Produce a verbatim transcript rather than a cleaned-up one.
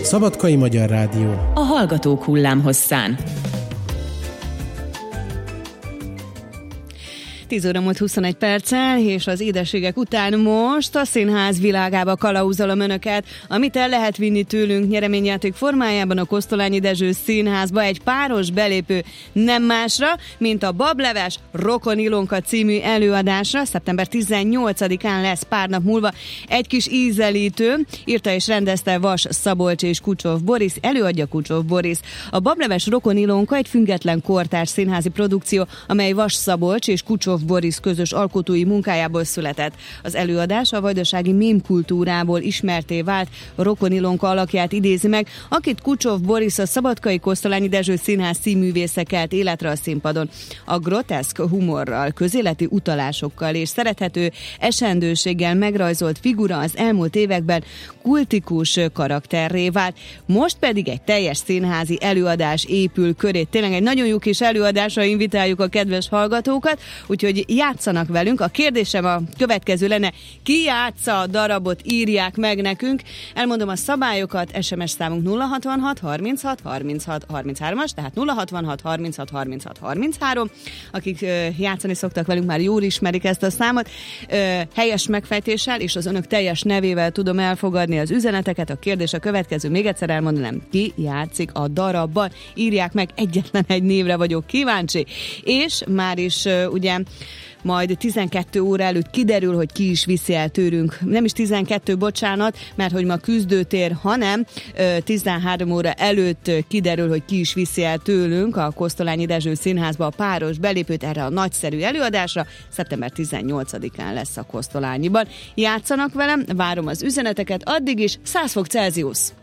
Szabadkai Magyar Rádió. A Hallgatók hullámhosszán. tíz óra múlt huszonegy perccel, és az édességek után most a színház világába kalauzolom önöket, amit el lehet vinni tőlünk nyereményjáték formájában a Kosztolányi Dezső Színházba egy páros belépő nem másra, mint a Bableves Rokon Ilonka című előadásra. szeptember tizennyolcadikán lesz pár nap múlva egy kis ízelítő. Írta és rendezte Vas Szabolcs és Kucsov Boris, előadja Kucsov Boris. A Bableves Rokon Ilonka egy független kortárs színházi produkció, amely Vas Szabolcs és Kucsov Boris közös alkotói munkájából született. Az előadás a vajdasági mémkultúrából ismerté vált Rokon Ilonka alakját idézi meg, akit Kucsov Boris, a Szabadkai Kosztolányi Dezső Színház színművésze kelt életre a színpadon. A groteszk humorral, közéleti utalásokkal és szerethető esendőséggel megrajzolt figura az elmúlt években kultikus karakterré vált. Most pedig egy teljes színházi előadás épül köré. Tényleg egy nagyon jó kis előadásra invitáljuk a kedves hallgatókat, úgyhogy játszanak velünk. A kérdésem a következő lenne, ki játsza a darabot, írják meg nekünk. Elmondom a szabályokat, es em es számunk nulla hatvanhat harminchat harminchat harminchárom-as, tehát nulla hatvanhat harminchat harminchat harminchárom. Akik ö, játszani szoktak velünk, már jól ismerik ezt a számot. Ö, helyes megfejtéssel és az önök teljes nevével tudom elfogadni az üzeneteket. A kérdés a következő, még egyszer elmondanám, ki játszik a darabban. Írják meg, egyetlen egy névre vagyok kíváncsi. És már is ö, ugye majd tizenkettő óra előtt kiderül, hogy ki is viszi el tőlünk. Nem is tizenkettő, bocsánat, mert hogy ma küzdőtér, hanem tizenhárom óra előtt kiderül, hogy ki is viszi el tőlünk a Kosztolányi Dezső Színházba a páros belépőt erre a nagyszerű előadásra. szeptember tizennyolcadikán lesz a Kosztolányiban. Játszanak velem, várom az üzeneteket, addig is száz fok Celsius.